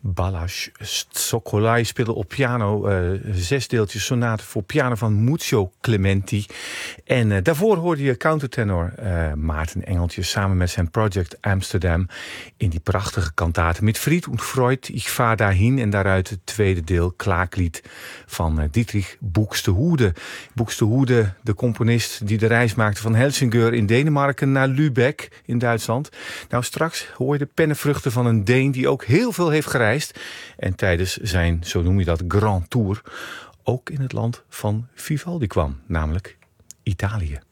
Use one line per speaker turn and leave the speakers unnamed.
Balázs Szokolai speelde op piano 6 deeltjes sonate voor piano van Muccio Clementi. En daarvoor hoorde je countertenor Maarten Engeltje samen met zijn Project Amsterdam in die prachtige kantate Mit Fried und Freud, Ich fahr dahin, en daaruit het tweede deel Klaaklied van Dietrich Buxtehude. Buxtehude, de componist die de reis maakte van Helsingør in Denemarken naar Lübeck in Duitsland. Nou, straks hoor je de pennenvruchten van een Deen die ook heel veel heeft gereisd en tijdens zijn, zo noem je dat, Grand Tour ook in het land van Vivaldi kwam, namelijk Italië.